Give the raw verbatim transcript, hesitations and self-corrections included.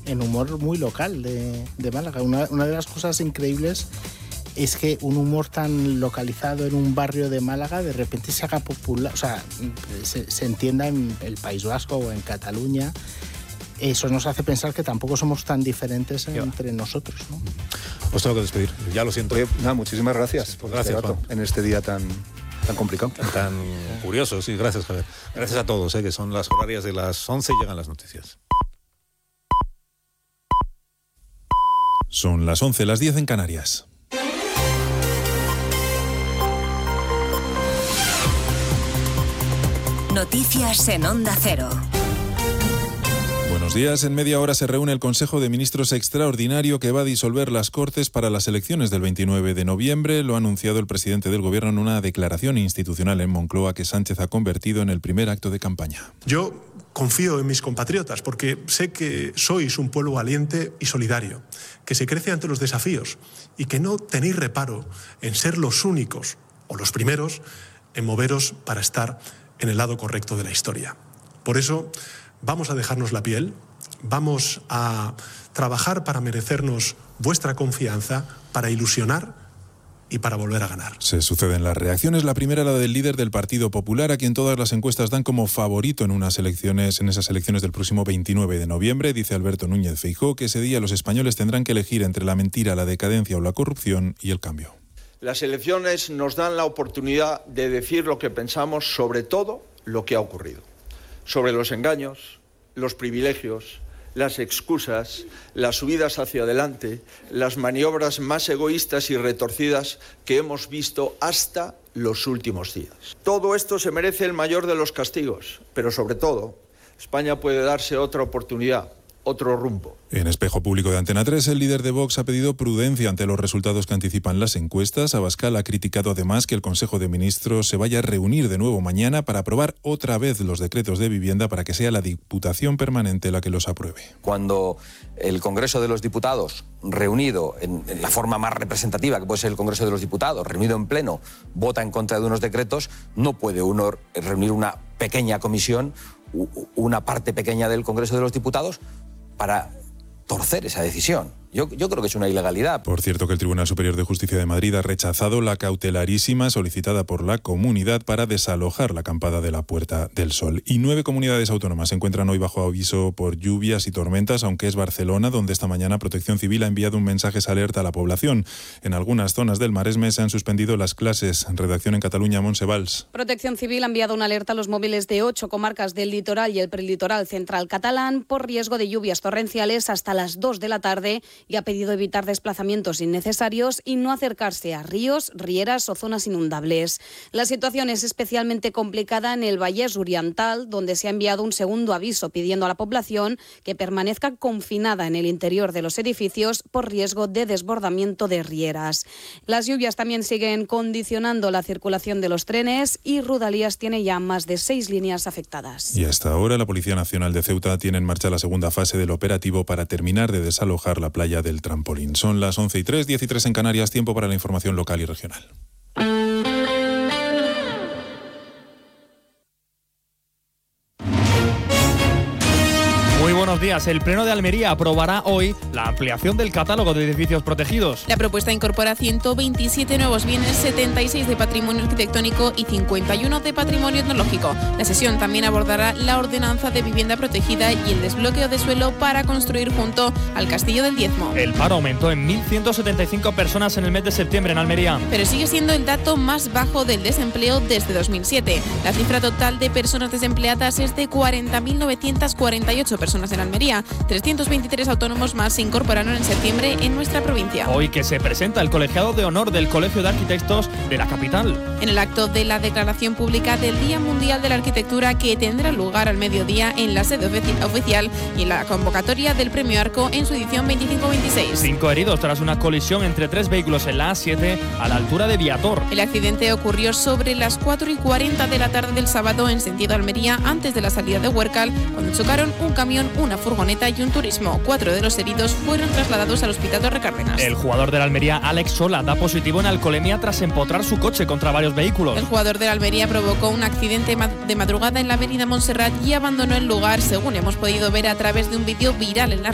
en humor muy local de, de Málaga. Una, una de las cosas increíbles es que un humor tan localizado en un barrio de Málaga de repente se haga popular, o sea, se, se entienda en el País Vasco o en Cataluña. Eso nos hace pensar que tampoco somos tan diferentes entre nosotros, ¿no? Os tengo que despedir, ya lo siento. Oye, nada, muchísimas gracias por gracias, este rato, en este día tan, tan complicado. Tan curioso, sí, gracias, Javier. Gracias a todos, ¿eh? Que son las horarias de las once y llegan las noticias. Son las once, las diez en Canarias. Noticias en Onda Cero. Buenos días. En media hora se reúne el Consejo de Ministros extraordinario que va a disolver las Cortes para las elecciones del veintinueve de noviembre. Lo ha anunciado el presidente del Gobierno en una declaración institucional en Moncloa que Sánchez ha convertido en el primer acto de campaña. Yo confío en mis compatriotas porque sé que sois un pueblo valiente y solidario, que se crece ante los desafíos y que no tenéis reparo en ser los únicos o los primeros en moveros para estar en el lado correcto de la historia. Por eso vamos a dejarnos la piel, vamos a trabajar para merecernos vuestra confianza, para ilusionar y para volver a ganar. Se suceden las reacciones. La primera, la del líder del Partido Popular, a quien todas las encuestas dan como favorito en unas elecciones, en esas elecciones del próximo veintinueve de noviembre. Dice Alberto Núñez Feijóo que ese día los españoles tendrán que elegir entre la mentira, la decadencia o la corrupción y el cambio. Las elecciones nos dan la oportunidad de decir lo que pensamos sobre todo lo que ha ocurrido. Sobre los engaños, los privilegios, las excusas, las subidas hacia adelante, las maniobras más egoístas y retorcidas que hemos visto hasta los últimos días. Todo esto se merece el mayor de los castigos, pero sobre todo, España puede darse otra oportunidad, otro rumbo. En Espejo Público de Antena tres, el líder de Vox ha pedido prudencia ante los resultados que anticipan las encuestas. Abascal ha criticado además que el Consejo de Ministros se vaya a reunir de nuevo mañana para aprobar otra vez los decretos de vivienda para que sea la Diputación Permanente la que los apruebe. Cuando el Congreso de los Diputados, reunido en, en la forma más representativa que puede ser el Congreso de los Diputados, reunido en pleno, vota en contra de unos decretos, no puede uno reunir una pequeña comisión, una parte pequeña del Congreso de los Diputados, para torcer esa decisión. Yo, yo creo que es una ilegalidad. Por cierto, que el Tribunal Superior de Justicia de Madrid ha rechazado la cautelarísima solicitada por la comunidad para desalojar la acampada de la Puerta del Sol. Y nueve comunidades autónomas se encuentran hoy bajo aviso por lluvias y tormentas, aunque es Barcelona donde esta mañana Protección Civil ha enviado un mensaje de alerta a la población. En algunas zonas del Maresme se han suspendido las clases. Redacción en Cataluña, Montse Valls. Protección Civil ha enviado una alerta a los móviles de ocho comarcas del litoral y el prelitoral central catalán por riesgo de lluvias torrenciales hasta las dos de la tarde y ha pedido evitar desplazamientos innecesarios y no acercarse a ríos, rieras o zonas inundables. La situación es especialmente complicada en el Vallès Oriental, donde se ha enviado un segundo aviso pidiendo a la población que permanezca confinada en el interior de los edificios por riesgo de desbordamiento de rieras. Las lluvias también siguen condicionando la circulación de los trenes y Rodalies tiene ya más de seis líneas afectadas. Y hasta ahora la Policía Nacional de Ceuta tiene en marcha la segunda fase del operativo para terminar de desalojar la playa del Trampolín. Son las once y tres, diez y tres en Canarias, tiempo para la información local y regional. Muy buenos días. El Pleno de Almería aprobará hoy la ampliación del catálogo de edificios protegidos. La propuesta incorpora ciento veintisiete nuevos bienes, setenta y seis de patrimonio arquitectónico y cincuenta y uno de patrimonio etnológico. La sesión también abordará la ordenanza de vivienda protegida y el desbloqueo de suelo para construir junto al Castillo del Diezmo. El paro aumentó en mil ciento setenta y cinco personas en el mes de septiembre en Almería. Pero sigue siendo el dato más bajo del desempleo desde dos mil siete. La cifra total de personas desempleadas es de cuarenta mil novecientas cuarenta y ocho personas en Almería. trescientos veintitrés autónomos más se incorporaron en septiembre en nuestra provincia. Hoy que se presenta el colegiado de honor del Colegio de Arquitectos de la capital. En el acto de la declaración pública del Día Mundial de la Arquitectura que tendrá lugar al mediodía en la sede oficial y en la convocatoria del Premio Arco en su edición veinticinco veintiséis. Cinco heridos tras una colisión entre tres vehículos en la A siete a la altura de Viator. El accidente ocurrió sobre las cuatro y cuarenta de la tarde del sábado en sentido Almería, antes de la salida de Huércal, cuando chocaron un camión, una furgoneta y un turismo. Cuatro de los heridos fueron trasladados al Hospital de Recárdenas. El jugador de la Almería, Alex Sola, da positivo en alcoholemia tras empotrar su coche contra varios vehículos. El jugador de la Almería provocó un accidente de madrugada en la avenida Montserrat y abandonó el lugar, según hemos podido ver a través de un vídeo viral en la